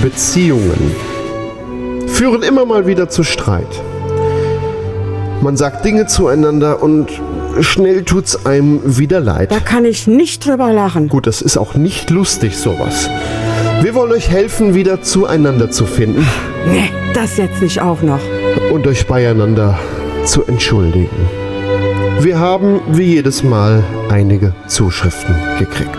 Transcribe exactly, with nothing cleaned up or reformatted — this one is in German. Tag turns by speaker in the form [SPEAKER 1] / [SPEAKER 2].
[SPEAKER 1] Beziehungen führen immer mal wieder zu Streit. Man sagt Dinge zueinander und schnell tut's einem wieder leid.
[SPEAKER 2] Da kann ich nicht drüber lachen.
[SPEAKER 1] Gut, das ist auch nicht lustig, sowas. Wir wollen euch helfen, wieder zueinander zu finden
[SPEAKER 2] Nee, das jetzt nicht auch noch.
[SPEAKER 1] und euch beieinander zu entschuldigen. Wir haben wie jedes Mal einige Zuschriften gekriegt.